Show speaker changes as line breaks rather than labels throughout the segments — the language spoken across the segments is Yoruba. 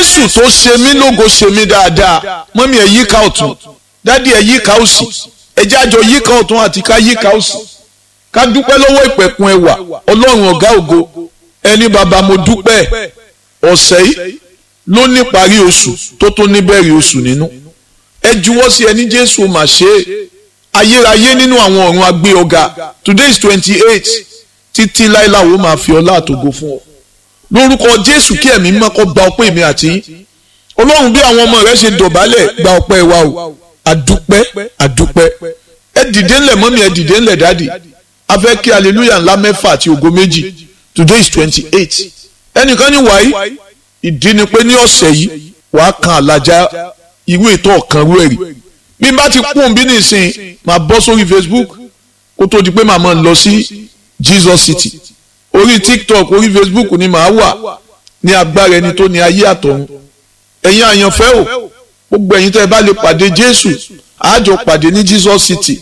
Jésù tó ṣe mí lógo ṣe mí dáadáa mọ́mí ẹ̀ yíká ọ̀tún dádì ẹ̀ yíká òsì ẹ̀jẹ̀ àjọ yíká ọ̀tún àti ká yíká òsì ká dúpẹ́ lọ́wọ́ ìpẹ̀kun ẹwà ọlọ́run ọ̀gá ògo ẹni bàbá mo dúpẹ́ ọ̀sẹ̀ yìí ló ní parí oṣù tó tó ní bẹ̀rẹ̀ oṣù nínú ẹ juwọ́ sí ẹni Jésù mà ṣe é ayérayé nínú àwọn ọ̀run agbé ọ̀gá today is 28 títí láìláwo máa fi ọlá àtògo fún ọ lórúkọ Jésù kí ẹ̀mí mímọ́ kó gba ọpẹ́ mi àti ọlọ́run bí àwọn ọmọ rẹ ṣe dọ̀bálẹ̀ gba ọpẹ́ wa o àdúpẹ́ àdúpẹ́ ẹ dìde ńlẹ̀ mọ́mí ẹ dìde ńlẹ̀ dádì a fẹ́ kí hallelujah ńlá mẹ́fà àti ògo méjì today is 28 ẹnìkan ní wáyé ìdí ni pé ní ọ̀sẹ̀ yìí wàá kan àlàjá ìwé ètò ọ̀kan rú ẹ̀rí bí n bá ti kún bí nìsín máa bọ́ sórí Facebook kó tó di pé màá máa lọ sí Jesus City orí TikTok orí Facebook ni màá wà ní agbára ẹni tó ní ayé àtọ̀run ẹ̀yin àyànfẹ́ o gbogbo ẹ̀yin tẹ́ ẹ bá lè pàdé Jésù àjọ pàdé ní Jesus City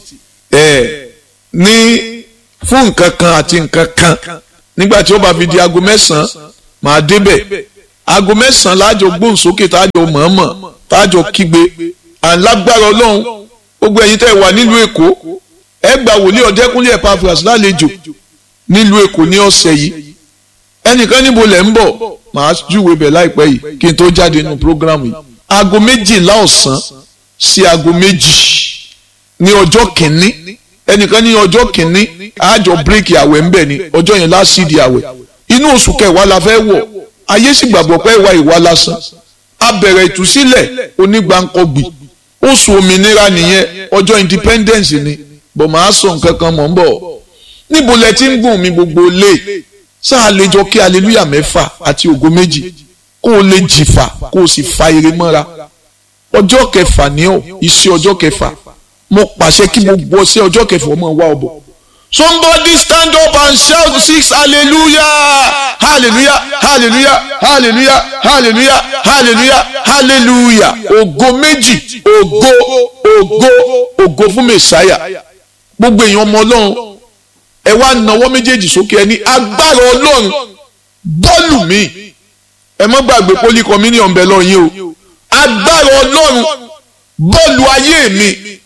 ní fún nǹkan kan àti nǹkan kan nígbà tí ó bá fi di aago 9 màá débẹ̀ aago 9 láàjọ gbóhùn sókè tájọ mọ̀ọ́mọ̀ tájọ kígbe àlágbára ọlọ́run gbogbo ẹ̀yin tẹ́ ẹ wà nílùú Èkó ẹ gba wòlíì Ọ̀dẹ́kúnlé Epaphras lálejò nílùú Èkó ní ọ̀sẹ̀ yìí ẹnìkan níbo lẹ̀ ń bọ̀ màá júwe bẹ̀ láìpẹ́ yìí kí n tó jáde nínú prógrámù yìí aago 12 ọ̀sán sí aago 2 ní ọjọ́ kìíní ẹnìkan ní ọjọ́ kìíní àjọ bíréèkì àwẹ̀ ń bẹ̀ ni ọjọ́ yẹn lásìdí àwẹ̀ inú oṣù kẹwàá la fẹ́ wọ̀ ayé sì gbàgbọ́ pé ìwà ìwà lásán a bẹ̀rẹ̀ ìtúsílẹ̀ onígbàǹkọ̀gbì oṣù òmìnira nìyẹn ọjọ́ independence ni bọ̀ máa sọ nǹkan kan mọ̀ ń bọ̀ níbo lẹ ti ń gùn mi gbogbo lé sáà lè jọ kí hallelujah 6 àti ògo 2 kó o lè jìfà kó o sì fa ire mọ́ra ọjọ́ kẹfà ní ọ iṣẹ́ ọjọ́ kẹfà mo pàṣẹ kí gbogbo ọṣẹ ọjọ́ kẹfà ọmọ wa ọbọ. Somebody stand up and shout 6 hallelujah hallelujah hallelujah hallelujah hallelujah hallelujah hallelujah ògo 2 ògo ògo ògo fún mẹsàáyà gbogbo èèyàn ọmọ Ọlọ́run ẹ wá nawọ́ méjèèjì sókè ẹni agbára Ọlọ́run bọ́ọ̀lù mi ẹ má gbàgbé poli communion bẹ lọ́yìn o agbára Ọlọ́run bọ́ọ̀lù ayé mi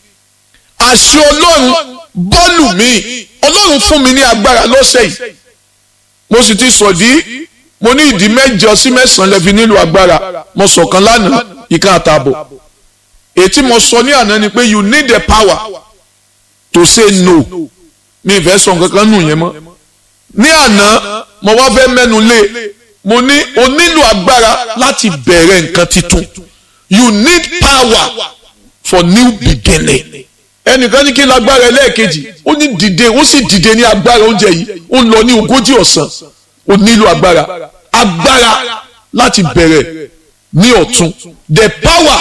àṣẹ Ọlọ́run bọ́ọ̀lù mi Ọlọ́run fún mi ní agbára lọ́sẹ̀ yìí mo sì ti sọ̀dí mo ní ìdí 8 sí 9 lẹ́fi nílò agbára mo sọ̀kan lánàá ìkan àtààbọ̀ ètí mo sọ ní àná ni pé you need the power to say no mi ìfẹ́ sọ nǹkan kan nù yẹn mọ́ ní àná mo wá fẹ́ mẹ́nu lé mo ní o nílò agbára láti bẹ̀rẹ̀ nǹkan titun you need power for new beginning ẹnìkan ní kí n lágbára ẹlẹ́ẹ̀kejì ó ní dìde ó sì dìde ní agbára oúnjẹ yìí ó ń lọ ní 40 ọ̀sán ó nílò agbára láti bẹ̀rẹ̀ ní ọ̀tun the power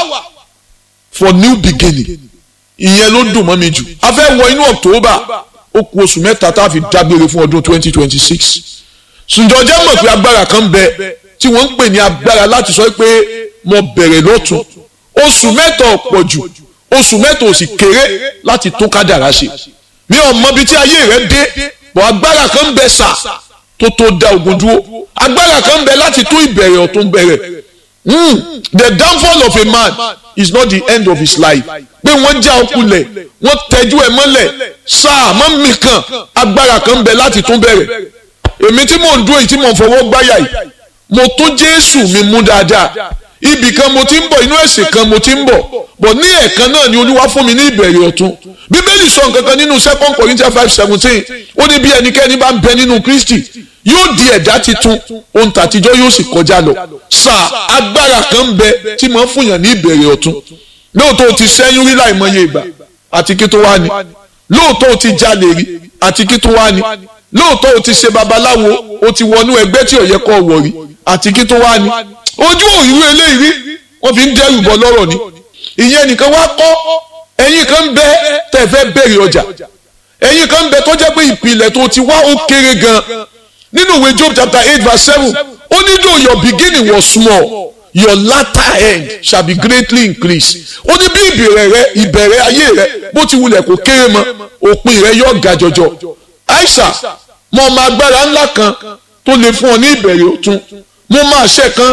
for new beginning ìyẹn ló dùn mọ́ mi jù a fẹ́ wọ inú October ó kù oṣù 3 tá a fi dágbére fún ọdún 2026 ṣùgbọ́n jẹ́ mọ̀ pé agbára kan bẹ tí wọ́n ń pè ní agbára láti sọ pé mo bẹ̀rẹ̀ lọ́tun oṣù 3 ọ̀pọ̀ jù oṣù 3 ò sì kéré láti tún kádàrá ṣe mi ò mọ ibi tí ayé rẹ dé bọ̀ agbára kan bẹ sà tó dá ogun dúró agbára kan bẹ láti tún ìbẹ̀rẹ̀ ọ̀tún bẹ̀rẹ̀ the downfall of a man is not the end of his life pé wọ́n já ọkùnlẹ̀ wọ́n tẹ́jú ẹ̀ mọ́lẹ̀ sáà mọ́ mi kan agbára kan bẹ láti tún bẹ̀rẹ̀ èmi tí mò ń dúró yìí tí mò ń fọwọ́ gbáyà yìí mo tún Jésù mi mú dáadáa ibì kan mo ti ń bọ̀ inú ẹ̀sìn kan mo ti ń bọ̀ ní ẹ̀ẹ̀kan náà ni Olúwa fún mi ní ìbẹ̀rẹ̀ ọ̀tun Bíbélì sọ nǹkan kan nínú 2 Corinthians 5:17 ó ní bí ẹnikẹ́ni bá ń bẹ nínú Kristi yóò di ẹ̀dá titun ohun tàtijọ́ yóò sì kọjá lọ sáà agbára kan ń bẹ tí mo ń fúnyàn ní ìbẹ̀rẹ̀ ọ̀tun lóòótọ́ o ti ṣẹ́yún rí láìmọye ìgbà àti kí tó wá ní lóòótọ́ o ti jalè rí àti kí tó wá ní lóòótọ́ o ti ṣe babaláwo o ti wọnú ẹgbẹ́ tí ò yẹ kó wọ̀ rí àti kí tó wá ní ojú òyìnbó eléyìí rí wọ́n fi ń dẹ́rù bọ́ lọ́rọ̀ ni ìyẹn nìkan wá kọ́ ẹ̀yin kan bẹ tẹ́ fẹ́ bẹ̀rẹ̀ ọjà ẹ̀yin kan bẹ tó jẹ́ pé ìpìlẹ̀ tó ti wá ó kéré gan nínú ìwé Job chapter 8:7 ó ní though your beginning was small your latter end shall be greatly increased ó ní bí ìbẹ̀rẹ̀ ayé rẹ bó ti wulẹ̀ kó kéré mọ́ òpin rẹ yóò ga jọjọ Aisha mo máa agbára ńlá kan tó lè fún ọ ní ìbẹ̀rẹ̀ ọ̀tun mo máa ṣe kan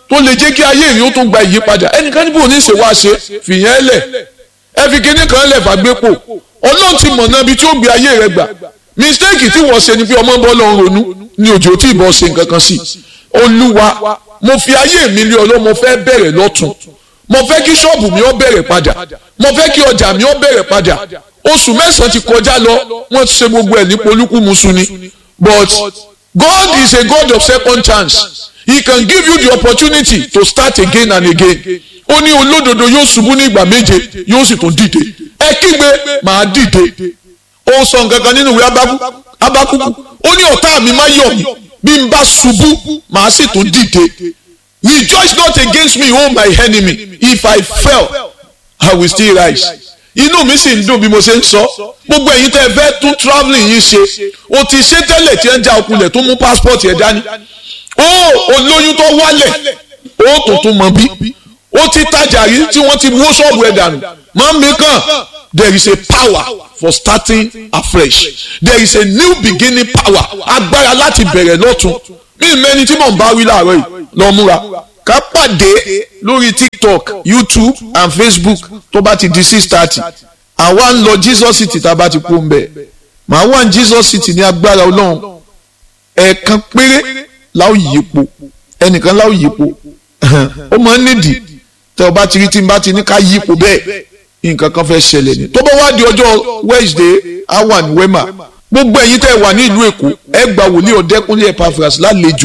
tó lè jẹ́ kí ayé rẹ̀ ó tún gba ìyípadà. ẹnìkan níbo ní ṣe wá ṣe fìyẹn lẹ̀ ẹ fi kinní kan lẹ̀ fàgbépo ọlọ́run ti mọ̀ náà bí tí ó gbé ayé rẹ̀ gbà. mistake tí wọ́n ṣe ni pé ọmọ bọ́ lọ́n ronú ní òjò tí ìbọn ṣe nǹkan kan sí. olúwa mo fi ayé mi lé ọlọ́ mo fẹ́ bẹ̀rẹ̀ lọ́tún mo fẹ́ kí ṣọ́ọ̀bù mi ó bẹ̀rẹ̀ padà mo fẹ́ kí ọjà mi ó bẹ̀rẹ̀ padà. oṣù mẹ́sàn-án ti kọjá lọ wọ́n ti ṣe gbogbo ẹ̀ ní polúkúmuṣu ni but God is a God of second chance. He can give you the opportunity to start again and again. Ó ní olódodo yóò ṣubú ní ìgbà méje yóò sì tún dìde. Ẹ kígbe màá dìde. Ó sọ nǹkan kan nínú ìwé Ábákúkú. Ó ní ọ̀tá mi má yọ̀ mí bí n bá ṣubú màá sì tún dìde. Rejoice not against me, O my enemy. If I fell, I will still rise. Inú mi sì ń dùn bí mo ṣe ń sọ gbogbo ẹ̀yin tẹ́ ẹ fẹ́ tún travelling yìí ṣe o ti ṣe tẹ́lẹ̀ tí ẹ ń ja okunlẹ̀ tó mú passport yẹn dání olóyún tó wálẹ̀ ó tuntun mọ̀ bí ó ti tajà rí tí wọ́n ti wó ṣọ́ọ̀bù ẹ̀ dànù máa ń mi kàn there is a power for starting afresh there is a new beginning power agbára láti bẹ̀rẹ̀ lọ́tun mí mẹ́ni tí mò ń bá wí láàárọ̀ yìí lọ múra ká pàdé lórí TikTok, YouTube and Facebook tó bá ti di 6:30 àwa ń lọ Jesus City tá a bá ti kú ń bẹ̀ màá wà ní Jesus City ní agbára Ọlọ́run ẹ̀ẹ̀kan péré láò yípo ẹnìkan láò yípo ó máa ń nídìí tẹ ọ bá ti rí tí n bá ti ní ká yípo bẹ́ẹ̀ nǹkan kan fẹ́ ṣẹlẹ̀ ni tó bá wá di ọjọ́ Wednesday á wà ní Wema gbogbo ẹ̀yin tẹ́ wà ní ìlú Èkó ẹ gba wòlíì Ọ̀dẹ́kúnlé Epaphras lálejò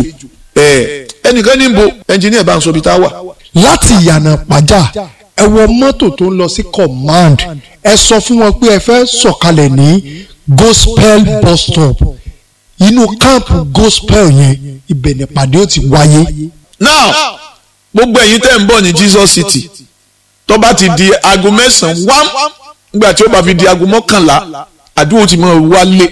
ẹnìkan ní bo ẹnjìníà bá ń sọ ibi tá a wà.
láti ìyànà pàjá ẹ wọ mọ́tò tó ń lọ sí command ẹ sọ fún wọn pé ẹ fẹ́ sọ̀kalẹ̀ ní gospel bus stop inú káàmpù gospel yẹn ibẹ̀ nípàdé ó ti wáyé.
now gbogbo ẹ̀yin tẹ́ ń bọ̀ ní Jesus City tó bá ti di aago 9 wá nígbà tí ó bá fi di aago 11 àdúgbò ti mọ̀ wálé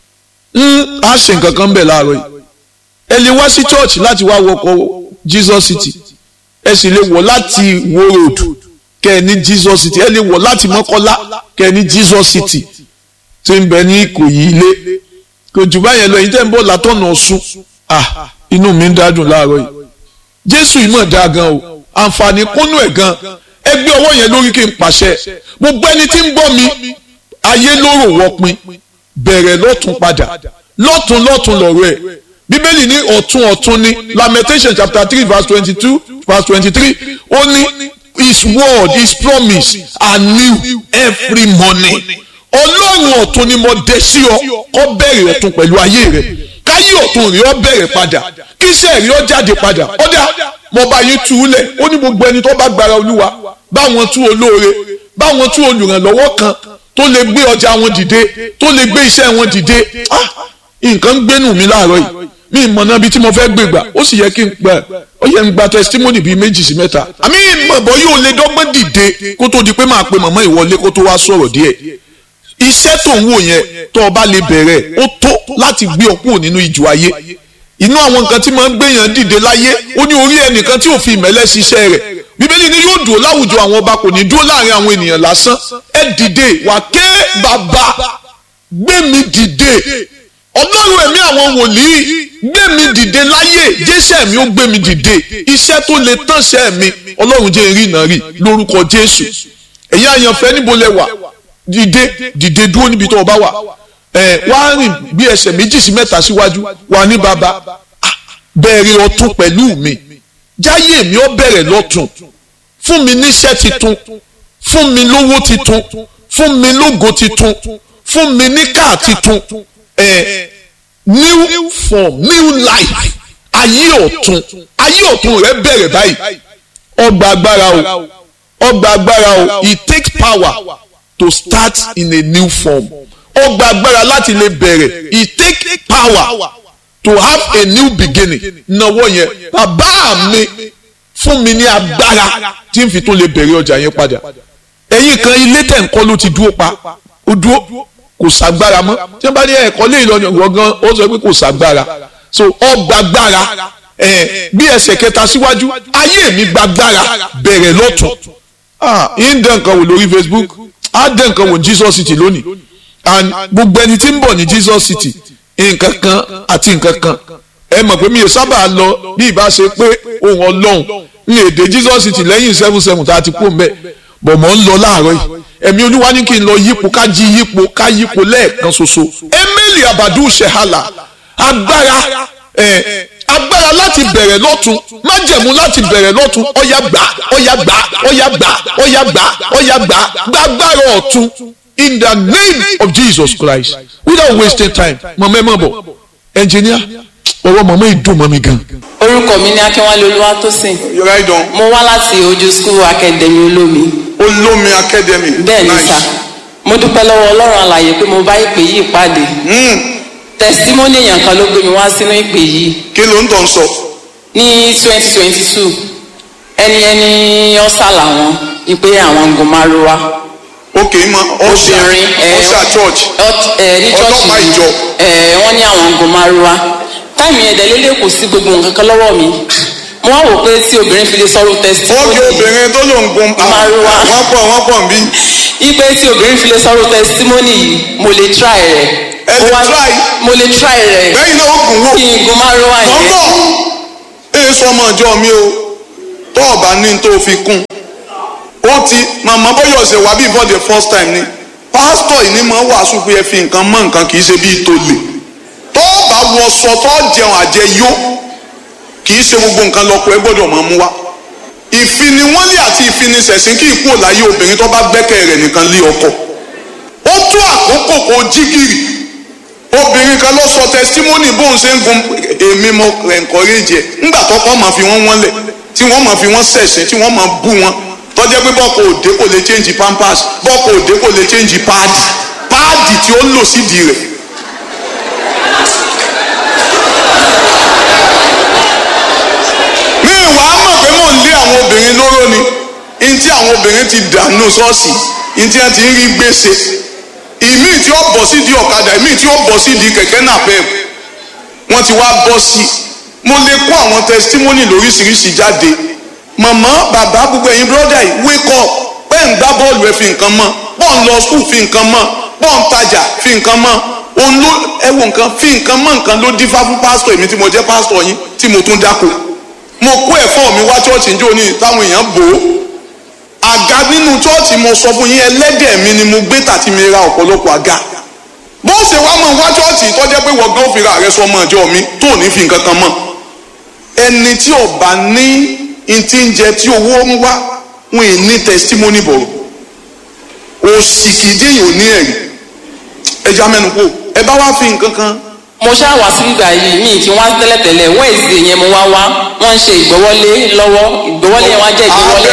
á ṣe nǹkan kan bẹ̀ láàárọ̀ yìí ẹ lè wá sí church láti wá wọkọ̀ Jesus City ẹ sì lè wọ̀ láti Wo Road kẹ́ ẹ ní Jesus City ẹ lè wọ̀ láti Mọ́kọ́lá kẹ́ ẹ ní Jesus City tí ń bẹ ní Ìkòyí ilé kò jù báyẹn lọ èyí tẹ́ ń bọ̀ látọ̀nà Ọ̀ṣun inú mi ń dádùn láàárọ̀ yìí Jésù yìí mọ̀ dáa gan o àǹfààní kúnnú ẹ̀ gan ẹ gbé ọwọ́ yẹn lórí kí n pàṣẹ gbogbo ẹni tí ń gbọ́ mi ayé lóró wọ́pin bẹ̀rẹ̀ lọ́tún padà lọ́tún lọ́rọ̀ ẹ̀ bíbélì ní ọ̀tún ni Lamentation chapter 3 verse 22 verse 23 ó ní his word his promise are new every morning ọlọ́run ọ̀tún ni mo dé sí ọ kó bẹ̀rẹ̀ ọ̀tún pẹ̀lú ayé rẹ̀ káyé ọ̀tún rí ọ bẹ̀rẹ̀ padà kíṣẹ́ rí ọ jáde padà ọ̀dà mo bá yín tú lẹ̀ ó ní gbogbo ẹni tó bá gbára olúwa báwọn tú olóore báwọn tú olùrànlọ́wọ́ kan tó lè gbé ọjà wọn dìde tó lè gbé iṣẹ́ wọn dìde nǹkan ń gbénú mi láàárọ̀ yìí mi mọ̀ náà bí tí mo fẹ́ gbé gbà ó sì yẹ kí n gbà ó yẹ n gba testimony bíi 2 sí 3 àmì ìmọ̀bọ̀ yóò lè dọ́gbọ́n dìde kó tó di pé máa pe màmá ìwọlé kó tó wá sọ̀rọ̀ díẹ̀ iṣẹ́ tó ń wò yẹn tó o bá lè bẹ̀rẹ̀ ó tó láti gbé ọ kúrò nínú ìjù ayé inú àwọn nǹkan tí máa ń gbéyàn dìde láyé ó ní orí ẹnìkan tí ò fi ìmẹ́lẹ́ ṣiṣẹ́ rẹ̀ bíbélì ni yóò dúró láwùjọ àwọn ọba kò ní dúró láàrin àwọn ènìyàn lásán ẹ dìde wà ké bàbá gbé mi dìde ọlọ́run ẹ̀mí àwọn wòlíì gbé mi dìde láyé jésù mi ó gbé mi dìde iṣẹ́ tó lè tánṣẹ́ mi ọlọ́run jẹ́ ìrìnà rí lórúkọ jésù ẹ̀yin àyànfẹ́ níbo lẹ wà dìde dúró níbi tó o bá wà wá rìn bí ẹsẹ̀ 2 sí 3 síwájú wà ní bàbá bẹ̀rẹ̀ ọ̀tún pẹ̀lú mi jáyé mi ó bẹ̀rẹ̀ lọ́tún fún mi níṣẹ́ titun fún mi lówó titun fún mi lógo titun fún mi ní káà titun new form new life ayé ọ̀tún rẹ bẹ̀rẹ̀ báyìí ọgbà agbára o it takes power to start in a new form ọgbà agbára láti lè bẹ̀rẹ̀ it takes power to have a new beginning náwó yẹn bàbá mi fún mi ní agbára tí n fi tó lè bẹ̀rẹ̀ ọjà yẹn padà ẹ̀yin kan ilé tẹ̀ ń kọ́ ló ti dúró pa ó dúró kò sàgbára mọ́ tí wọ́n bá ní ẹ̀kọ́ lé ìlọrin gangan ó sọ pé kò sàgbára so ọgbàgbára bí ẹsẹ̀ 3 síwájú ayé mi gbàgbára bẹ̀rẹ̀ lọ́tún yín dẹ̀ nǹkan wò lórí Facebook á dẹ̀ nǹkan wò ní Jesus City lónìí and gbogbo ẹni tí ń bọ̀ ní Jesus City nǹkan kan àti nǹkan kan ẹ mọ̀ pé mi ò sábà lọ bí ìbá ṣe pé ohun ọlọ́run ní èdè Jesus City lẹ́yìn 7-7 tá a ti kú mbẹ́ bọ̀ mọ̀ ń lọ láàárọ̀ yìí ẹ̀mí olúwa ní kí n lọ yípo ká yípo lẹ́ẹ̀kan ṣoṣo Emeli Abadu Shehala agbára láti bẹ̀rẹ̀ lọ́tun májẹ̀mú láti bẹ̀rẹ̀ lọ́tun ọ̀yà gbà gbàgbára ọ̀tun in the name of Jesus Christ without wasting time mọ̀mọ́ ẹ mọ̀ bọ̀ engineer ọwọ́ mọ̀mọ́ ìdùn mọ́ mi gan.
orúkọ mi ni Akínwálé Olúwatósìn.
Right on.
mo wá láti Ojú School Academy Olómi.
Olómi Academy.
bẹ́ẹ̀ ni sà mo dúpẹ́ lọ́wọ́ Ọlọ́run alààyè pé mo bá ìpè yìí pàdé. testimony èèyàn kan ló gbé mi wá sínú ìpè yìí.
kí ló ń tàn sọ.
ní 2022 ẹni ọ̀sà làwọn ìpè àwọn ń gun márúwá.
ok ma
obìnrin
ọ̀sà church.
ní church yìí wọ́n ní àwọn ń gun márúwá. táìmì ẹ̀dẹ̀lélẹ̀ kò sí gbogbo nǹkan kan lọ́wọ́ mi mo wá wò pé tí obìnrin fi lè sọ̀rọ̀ testimony.
ó gé obìnrin tó ló ń gun
márúwá.
wọ́n pọ̀ bí.
ipe tí obìnrin fi lè sọ̀rọ̀ testimony yìí mo lè try rẹ̀. mo lè try rẹ̀.
bẹ́ẹ̀ ni ó gùn wò.
kí n gun márúwá yẹn.
mọ́tò èyí sọ ọmọ ìjọ mi o tó ọba ní tó fi kún ó ti màmá bọ́yọ̀ ṣe wá bí for the first time ni pásítọ̀ yìí ni mo wàásù pé ẹ fi nǹkan mọ́ nǹkan kì í ṣe bí ìtòlè tó bá wọ sọ tó jẹun àjẹyó kì í ṣe gbogbo nǹkan lọ́pọ̀ ẹ gbọ́dọ̀ máa mú wá ìfiniwọ́nlé àti ìfinisẹ̀sìn kí ìkú òláyé obìnrin tó bá gbẹ́kẹ̀ rẹ̀ nìkan lé ọkọ ó tó àkókò kó jígìrì obìnrin kan ló sọ testimony bóun ṣe ń gun èmi mo encourage ẹ ńgbà tọkọ máa fi wọ́n wọ́nlẹ̀ tí wọ́n máa fi wọ́n ṣẹ̀ṣẹ̀ tí wọ́n máa bú wọn tọ́jẹ́ pé bọ́ọ̀kọ̀ òde kò lè change pampers bọ́ọ̀kọ̀ òde kò lè change páàdì tí ó lò sídìí rẹ̀. mi ìwà á mọ̀ pé mò ń lé àwọn obìnrin lóró ni ní tí àwọn obìnrin ti dànù ṣọ́ọ̀ṣì ní tí wọ́n ti ń rí gbèsè ìmí tí ó bọ̀ sídìí ọ̀kadà ìmí tí ó bọ̀ sídìí kẹ̀kẹ́ napep wọ́n ti wá bọ́ sí mo lè kó àwọn testimony lóríṣiríṣi jáde màmá bàbá gbogbo ẹ̀yin brọ́dà yìí wake up pẹ́ ń gbá bọ́ọ̀lù ẹ̀ fi nǹkan mọ́ pọ́ ń lọ skul fi nǹkan mọ́ pọ́ ń tajà fi nǹkan mọ́ òun ló ẹwọ nǹkan fi nǹkan mọ́ nǹkan ló dífá fún pásítọ̀ èmi tí mo jẹ́ pásítọ̀ yín tí mo tún dáko mo kó ẹ̀fọ́ mi wá chọ́ọ̀chì njó ní táwọn èèyàn bò ó àga nínú chọ́ọ̀chì mo sọ fún yín ẹlẹ́dẹ̀ mi ni mo gbé tàti mi ra ọ̀pọ̀lọpọ̀ àga bó ṣe wá mọ̀ wá chọ́ọ̀chì tó jẹ́ pé wọ́n gbọ́ fìrà rẹ sọ ọmọ ìjọ mi tó ní fi nǹkan kan mọ́ ẹni tí ọba ní ntí ń jẹ tí owó ń wá wọn ì ní testimony bọ̀rọ̀ òsì kìdí yìí ò ní ẹ̀rí ẹja mẹ́nu kó ẹ bá wá fi nǹkan kan.
mo ṣáà wá sí ìgbà yìí mi kí wọ́n tẹ́lẹ̀tẹ́lẹ̀ Wednesday yẹn mo wá wọ́n ń ṣe ìgbọ́wọ́lé lọ́wọ́ ìgbọ́wọ́lé yẹn wá jẹ́ ìgbọ́wọ́lé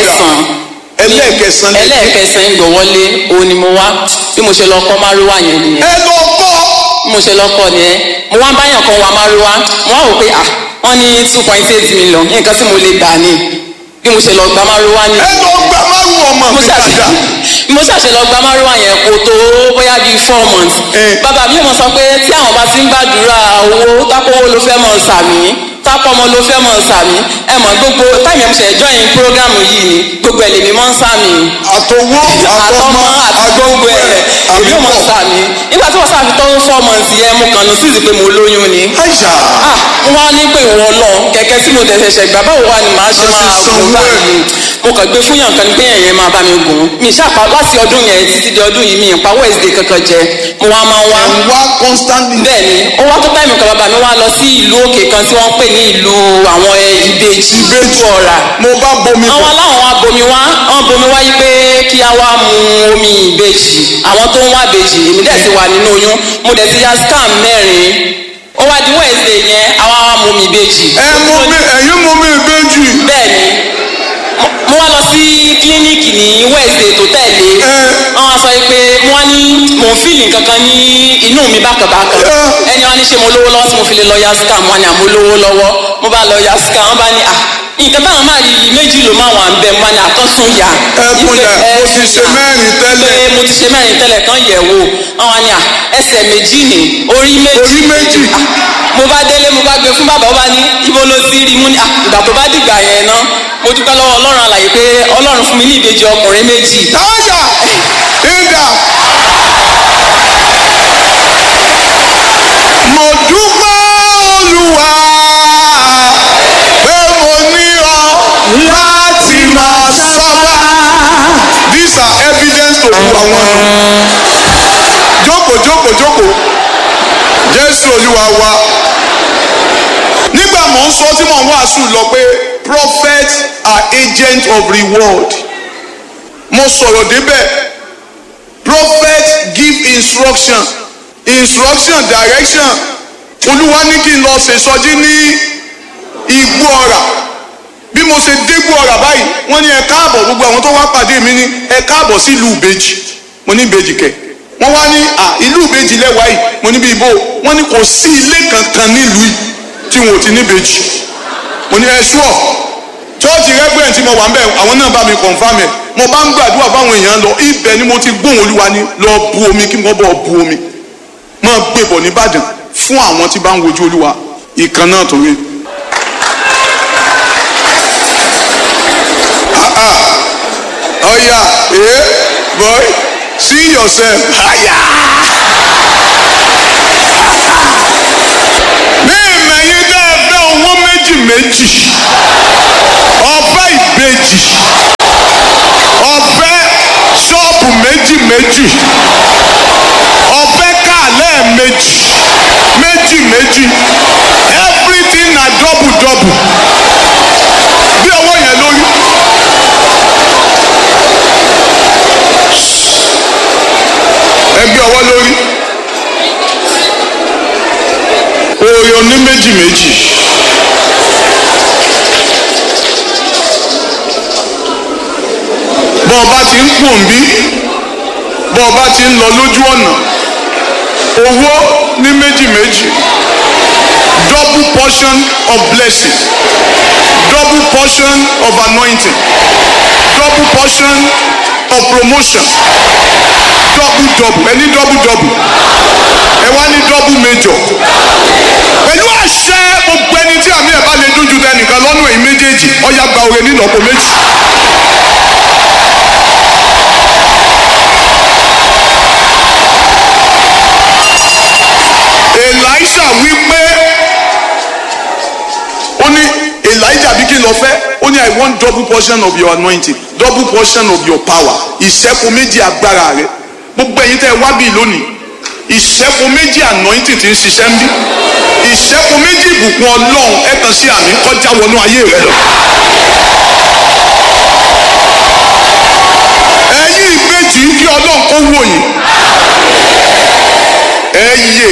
ẹlẹ́ẹ̀kẹsàn ìgbọ́wọ́lé òun ni mo wá bí mo ṣe lọ kọ́ márúwá yẹn nìyẹn.
ẹ lọ kọ́.
bí mo ṣe lọ kọ́ nìyẹn mo wá báyàn kan wá márúwá wọ́n wò pé wọ́n ní 2.8 million nǹkan tí mo lè gbà ní bí mo ṣe lọ gba márúwá ni.
ẹ lọ gba márúwá ọmọ mi dáadáa.
mo ṣàṣẹ lọ gba márúwá yẹn kò tó bóyá bíi 4 months. bàbá mi mọ̀ sọ pé tí àwọn bá ti ń gbàdúrà owó tápọ̀wó ló fẹ́ mọ̀ sàmì tápọ̀mọ ló fẹ́ mọ̀ sàmì ẹ mọ̀ gbogbo táyì ẹ̀ ń ṣe join programu yìí ni gbogbo ẹ̀ lèmi mọ̀ ń sàmì.
àtọwọ́
àtọmọ àtọgbogbo ẹ̀ èmi ò mọ̀ sàmì nígbà tí wọ́n sàfi tó 4 months yẹn mo kàn ní sísì pé mo lóyún ni. wọ́n á ní pé ìwọ lọ kẹ̀kẹ́ tí mo tẹ̀ ṣẹ̀ṣẹ̀ gbà báwo wá ni màá ṣe máa gùn báyìí mo kàn gbé fún yàn kan ní pé yẹn máa bá mi gùn mi ṣàpá láti ọdún yẹn títí di ọdún yìí mi ìpa Wednesday kankan jẹ mo wá máa wá.
wá constantly.
bẹ́ẹ̀ni ó wá tó táìmù kan bàbá mi wá lọ sí ìlú òkè kan tí wọ́n pè ní ìlú àwọn ìbejì ọ̀rà.
mo bá bomi.
àwọn aláwọ̀ wa bomi wá wọ́n bomi wá yí pé kí a wá mu omi ìbejì àwọn tó ń wá ìbejì èmi dẹ̀ ti wà nínú oyún mo dẹ̀ ti ya scan 4 ó wá di Wednesday yẹn àwa wá mu omi ìbejì.
ẹ̀yin mu omi ìbejì.
bẹ́ẹ̀ni mo wá lọ sí kílíníìkì ní Wednesday tó tẹ̀lé wọ́n wá sọ pé wọ́n ní mò ń fìlì kankan ní inú mi bákàbákan ẹni wọ́n ní ṣe mo lówó lọ́wọ́ tí mo fi lè lọ ya scan wọ́n ní àmọ́ lówó lọ́wọ́ mo bá lọ ya scan wọ́n bá ní nǹkan táwọn máa rí méjì ló máa wà ń bẹ wọ́n ní àkọ́sùn yà.
mo ti ṣe mẹ́rin tẹ́lẹ̀.
mo ti ṣe mẹ́rin tẹ́lẹ̀ kan yẹ̀ wò wọ́n ní ẹsẹ̀ méjì ní orí méjì. mo bá délé mo bá gbé fún bàbá wa ní ibo ló ti rí mú ní ìgbà tó bá dìgbà yẹn ná mo dúpẹ́ lọ́wọ́ Ọlọ́run alààyè pé Ọlọ́run fún mi ní ìbejì ọkùnrin méjì.
táyà ìdá mo dúpẹ́ Olúwa jókòó Jésù Olúwa wa. Nígbà mò ń sọ tí mò ń wàásù lọ pé prophets are agents of reward. Mo sọ̀rọ̀ débẹ̀. Prophets give instruction, direction. Olúwa ní kí n lọ ṣèṣọ́jí ní Igbó Ọrà. Bí mo ṣe dé Igbó Ọrà báyìí, wọ́n ní ẹ káàbọ̀, gbogbo àwọn tó wá pàdé mi ní ẹ káàbọ̀ sí ìlú Ìbejì. Mo ní Ìbejì kẹ̀. Wọ́n wá ní ìlú Ìbejì lẹ́wàá yìí. Mo ní bí ibo. Wọ́n ní kò sí ilé kankan nílùú yìí tí wọn ò ti ní Ìbejì. Mo ní ẹ ṣúọ̀. Chọ́ọ̀chì rẹ́gbẹ̀rẹ̀ tí mo wà ń bẹ̀, àwọn náà bá mi confirm ẹ̀. Mo bá ń gbàdúrà fáwọn èèyàn lọ, ibẹ̀ ni mo ti gbóhùn Olúwa ní lọ bu omi kí wọ́n bọ̀ bu omi. Máa gbé bọ̀ nìbàdàn fún àwọn tí bá ń wojú Olúwa. Ìkan náà tó rí. Ọ̀yà boy see yourself. Bẹ́ẹ̀ mẹ́yìn dá ẹgbẹ́ owó méjì ọ̀fẹ́ Ìbejì ọ̀fẹ́ ṣọ́ọ̀bù méjì ọ̀fẹ́ káàlẹ́ méjì everything na double bí owó yẹn lórí. Ẹgbẹ́ ọwọ́ lórí. Oore oní méjì. Bọ́ ọba ti ń pò ń bí, bọ́ ọba ti ń lọ lójú ọ̀nà, owó ní méjì. Double portion of blessing, double portion of anointing, double portion of promotion, double ẹni double ẹ wá ní double major. Pẹ̀lú àṣẹ gbogbo ẹni tí àmì ẹ̀ bá lè dún ju tẹnìkan lọ́nà èyí méjèèjì ọ̀yà gba oore nínú ọ̀pọ̀ méjì. Elisha wí pé ó ní Elijah bí kí n lọ fẹ́ ó ní I want double portion of your anointing, double portion of your power. Ìṣẹ́kù méjì agbára rẹ gbogbo ẹ̀yin tẹ́ wá bí lónìí, ìṣẹ́kù méjì anointing ti ń ṣiṣẹ́ ń bí, ìṣẹ́kù méjì ìbùkún Ọlọ́run ẹ kàn sí àmì kọjá wọnú ayé rẹ lọ. Ẹ̀yin ìbejì kí Ọlọ́run kó wò yín. Ẹ yé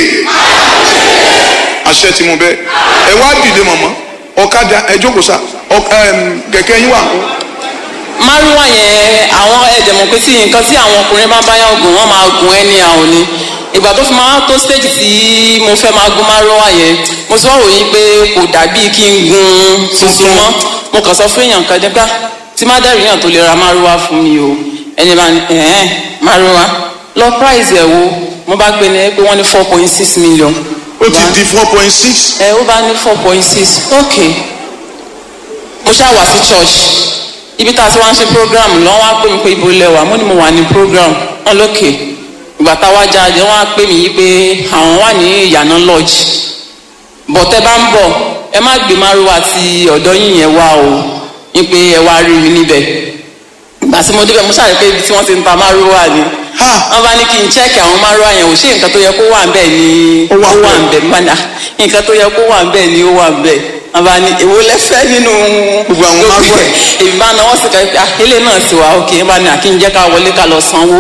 àṣẹ tí mo bẹ ẹ wá dìde mọ̀mọ́ ọ̀kadà ẹ jókòó sá kẹ̀kẹ́ yín wà ń kó.
Márúwá yẹn àwọn ẹ̀dẹ̀mọ̀ pé tí nǹkan tí àwọn ọkùnrin bá báyà gùn wọ́n máa gùn ẹni àwọn ni ìgbà tó fi máa tó stage tí mo fẹ́ máa gún márúwá yẹn mo sọ wò yín pé kò dàbí kí n gun tuntun mọ́ mo kàn sọ fún èèyàn kan nígbà tí má dẹ́rù yàn tó lè ra márúwá fún mi o ẹni bá ní márúwá lọ price ẹ̀ wo mo bá gbé ní pé wọ́n ní 4.6 million.
Ó ti di 4.6.
Ó bá ní 4.6 ok mo ṣáà wá sí church ibi tá a ti wá ń ṣe program lọ́wọ́ wá pè mí pé ibo lẹ́wà mo ní mo wà ní program wọn lókè ìgbà táwa jáde wọn á pè mí yí pé àwọn wà ní ìyànà lodge bọ̀tẹ́ bá ń bọ̀ ẹ má gbé márùwá ti ọ̀dọ́ yín yẹn wá o ní pé ẹ wá rí mi níbẹ̀ ìgbà tí mo débẹ̀ mo ṣàrí pé ibi tí wọ́n ti ń ta márùwá ni wọ́n bá ní kí n chẹ́ẹ̀kì àwọn márùwá yẹn ò ṣe nǹkan tó yẹ kó wà ń bẹ̀ ni ó wà ń bẹ̀ mọ́nà nǹkan tó yẹ kó wà ń bẹ̀ ni ó wà ń bẹ̀ àbá ni èwo lẹfẹ nínú
gbogbo àwọn márùwá yẹn
èmi bá náwó sí ká ilé náà sì wá òkè ẹ bá ní àkínjẹ ká wọlé ká lọ sanwó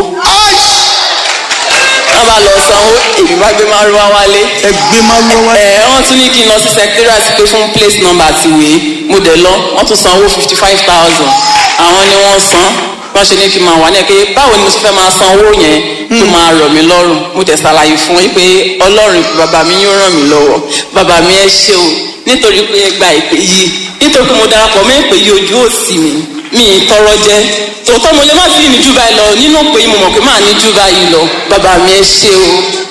wọn bá lọ sanwó èmi bá gbé márùwá wálé
ẹ gbé márùwá wálé
wọn tún ní kí n lọ sí secretariat pé fún place number àti ìwé mo dẹ̀ lọ wọn tún sanwó 55,000 àwọn ni wọ́n san wọ́n ṣe ní kí n máa wà ní ẹ pé báwo ni mo ṣe fẹ́ máa san owó yẹn tó máa rọ̀ mí lọ́rùn mo tẹ̀ ṣàlàyé fún yín pé Ọlọ́run bàbá mi yóò ràn mí lọ́wọ́ bàbá mi ẹ ṣé o nítorí pé ẹ gba ìpè yìí nítorí pé mo darapọ̀ mọ́ ìpè yìí ojú òsì mi tọrọ jẹ tòótọ́ mo lè má sí ní jù báyìí lọ nínú ìpè yìí mo mọ̀ pé máa ní jù báyìí lọ bàbá mi ẹ ṣé o.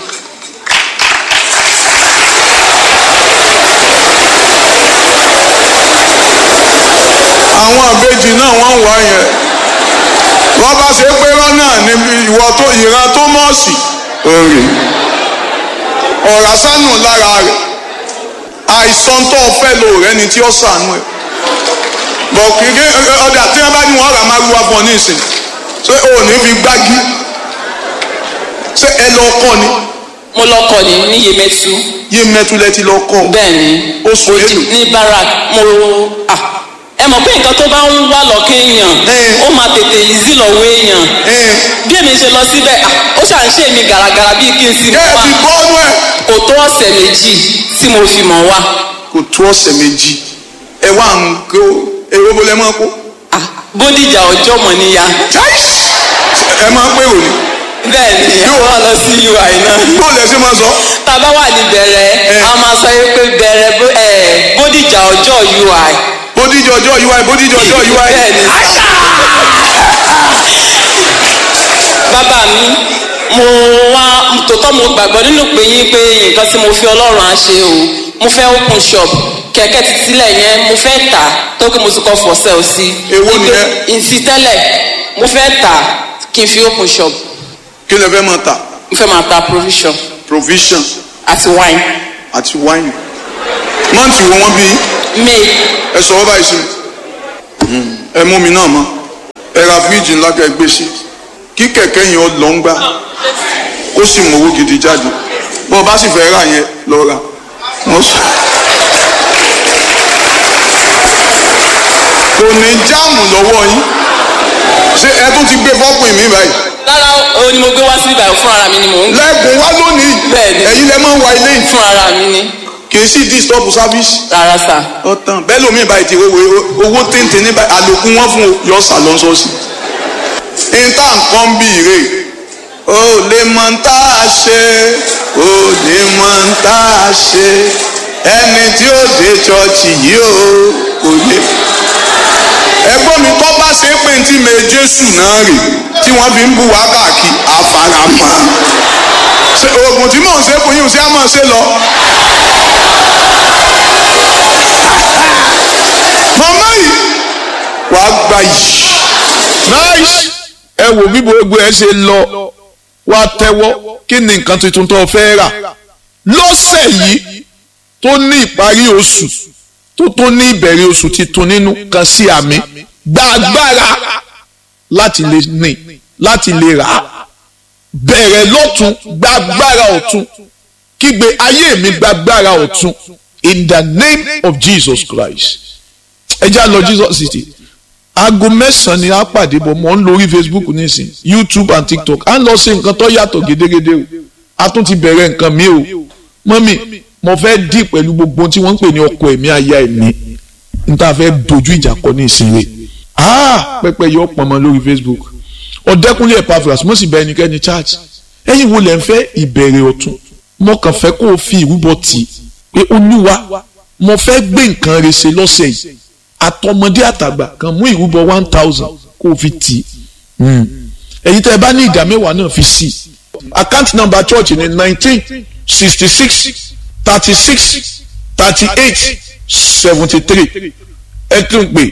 àwọn àbejì náà wọ́n wá yẹn wọ́n bá ṣe pé rọ́nà ní ìwọ tó ìran tó mọ̀ọ́sì òrì ọ̀rá sánù lára rẹ̀ àìsàn tó fẹ́ lò rẹ ni tí ó sànú ẹ̀ bọ̀ kíkẹ́ ọ̀dà tí wọ́n bá ní wọ́n rà máa wúwa fún ọ ní ìsìn ṣé o ò ní fi gbági ṣé ẹ lọ kọ́ ni
mo lọ kọ́ ní Yemẹtu.
Yemẹtu lẹ ti lọ kọ́.
bẹ́ẹ̀ni
oṣù mélòó.
ní barak ẹ mọ̀ pé nǹkan tó bá ń wá lọ́kàn èèyàn ó máa tètè easy lọ́wọ́ èèyàn bí èmi ṣe lọ síbẹ̀ ó ṣàn ṣe mi gàràgàrà bíi kí n sì mọ̀ wá
ti bọ́ọ̀nù ẹ̀.
kò tó ọ̀sẹ̀ méjì tí mo fi mọ̀ wá.
kò tó ọ̀sẹ̀ méjì ẹ wá ń kó èrò bolẹ̀ máa kó.
Bódìjà ọjọ́ mọ̀ níyà.
ẹ máa ń pè òní.
bẹ́ẹ̀ni àwọn lọ sí UI náà.
bó lẹ ṣe máa sọ.
tá a bá wà ní bẹ̀rẹ̀ a máa sọ pé bẹ̀rẹ̀ Bódìjà ọjọ́ UI.
Bódìjà ọjọ́ UI Bódìjà ọjọ́ UI.
bẹ́ẹ̀ni bàbá mi mo wá tòótọ́ mo gbàgbọ́ nínú pé yín pé nǹkan tí mo fi Ọlọ́run á ṣe o mo fẹ́ open shop kẹ̀kẹ́ ti sílẹ̀ yẹn mo fẹ́ tà tó kí mo ti kọ́ for sale sí.
èwo nìyẹn.
ìsì tẹ́lẹ̀ mo fẹ́ tà kí n fi open shop.
kí lẹ fẹ́ máa tà.
mo fẹ́ máa ta provision.
provision.
àti wine.
àti wine. mọ́ǹtì wo wọ́n bí.
May.
ẹ sọ wọ́n báyìí sí mi. ẹ mú mi náà mọ́. ẹ ra fíríjì ńlá kẹ́ gbé sí. kí kẹ̀kẹ́ yẹn ó lọ ń gbà. kó sì mọ owó gidi jáde. bó o bá sì fẹ́ rà yẹn lọ rà. wọ́n sọ. kò ní jáàmù lọ́wọ́ yín. ṣé ẹ tún ti gbé fọ́pìn mi báyìí.
rárá o ni mo gbé wá sí ibà fún ara mi ni mò ń gbé.
lẹ́gùn wá lónìí.
bẹ́ẹ̀ni
ẹ̀yin lẹ máa ń wa ilé yìí.
fún ara mi ni.
kì í sì disturb service.
rárá sà.
ọ̀tàn bẹ́ẹ̀ lómi báyìí ti owó téńté ní báyìí àlòkù wọn fún yọ sàlọ́sọ́sì. ìta nǹkan bí ire o lè mọ ń tá a ṣe o lè mọ ń tá a ṣe ẹni tí ó dé ṣọ́ọ̀ṣì yìí o kò lè. ẹgbọ́n mi tó bá ṣe é pé tí mi Jésù náà rè tí wọ́n fi ń bú wá káàkiri àfaramọ́ oògùn tí mò ń ṣe fún yín ṣé á máa ṣe lọ. màmá yìí wàá gba yìí.
nice. ẹ wò bí gbogbo ẹ ṣe lọ wá tẹ́wọ́ kí ni nǹkan tuntun tó fẹ́ rà lọ́sẹ̀ yìí tó ní ìparí oṣù tó ní ìbẹ̀rẹ̀ oṣù titun nínú kan sí àmì gba agbára láti lè ní láti lè rà á bẹ̀rẹ̀ lọ́tún gba agbára ọ̀tún kígbe ayé mi gba agbára ọ̀tún in the name of Jesus Christ ẹ já lọ Jesus City aago 9 ni a pàdé bọ̀ mọ́ ń lórí Facebook nísìn YouTube and TikTok à ń lọ sí nǹkan tó yàtọ̀ gédégédé o a tún ti bẹ̀rẹ̀ nǹkan mi o mọ́mì mo fẹ́ dì pẹ̀lú gbogbo tí wọ́n ń pè ní ọkọ ẹ̀mí aya ẹ̀mí n ta fẹ́ dojú ìjà kọ ní ìsinmi pẹpẹ yọ pọnmọ lórí Facebook ọ̀dẹ́kunlé Epaphras mo sì bẹ ẹnikẹ́ni church ẹ̀yin wo lẹ́ ń fẹ́ ìbẹ̀rẹ̀ ọ̀tun mo kàn fẹ́ kó o fi ìrúbọ tì í pé Olúwa mo fẹ́ gbé nǹkan rẹ̀ ṣe lọ́sẹ̀ yìí àtọmọdé àtàgbà kan mú ìrúbọ 1000 kó o fi tì í ẹ̀yin tẹ́ ẹ bá ní ìdá mẹ́wàá náà fi sí i account number church ní 1966 36 38 73 ẹ tún pè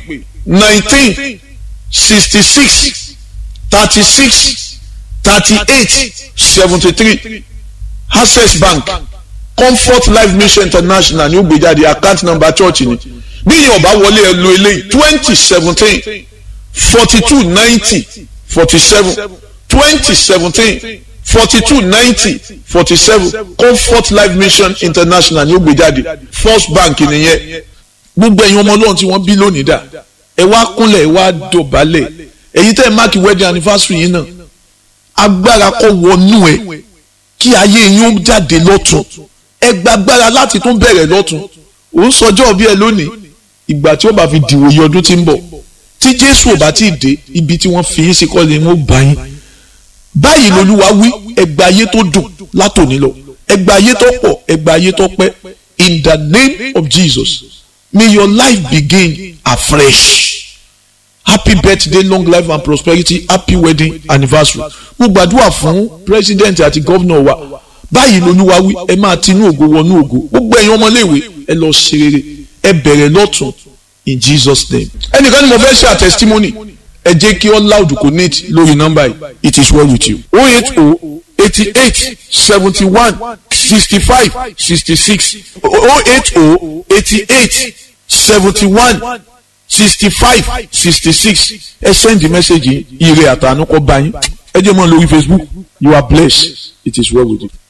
1966 36 38 73 Access Bank Comfort Life Mission International ní ó gbé jáde account number church ni bí yẹn ọba wọlé ẹ lo eléyìí 2017 42 90 47 2017 42 90 47 Comfort Life Mission International ní ó gbé jáde First Bank nìyẹn gbogbo ẹ̀yin ọmọ Ọlọ́run tí wọ́n bí lónìí dà ẹ wá kúnlẹ̀ ẹ wá dọ̀bálẹ̀ èyí tẹ́ ẹ máàkì wedding anniversary yìí náà agbára kó wọnú ẹ kí ayé yín ó jáde lọ́tun ẹ gbàgbára láti tún bẹ̀rẹ̀ lọ́tun ò ń sọjọ́ bí ẹ lónìí ìgbà tí ó bá fi dìwòye ọdún tí ń bọ̀ tí Jésù ò bá tí ì dé ibi tí wọ́n fi yín sí kọ́ ni wọ́n bá yín báyìí lolúwa wí ẹgbà ayé tó dùn látòní lọ ẹgbà ayé tó pọ̀ ẹgbà ayé tó pẹ́ in the name of Jesus may your life begin afresh happy birthday long life and prosperity happy wedding anniversary mo gbàdúrà fún president àti governor wa báyìí lolúwa wí ẹ máa tinú ògo wọnú ògo gbogbo ẹ̀yin ọmọléèwé ẹ lọ ṣe rere ẹ bẹ̀rẹ̀ lọ́tún in Jesus name ẹnìkan ni mo fẹ́ ṣe a testimony ẹ jẹ́ kí all loud connect lórí nọ́mbà yìí it is well with you 080 88 71 65 66 080 88 71 65 66 ẹ send the message ire àtànú kọ bá yín ẹ jẹ́ mọ́ lórí Facebook you are blessed it is well with you.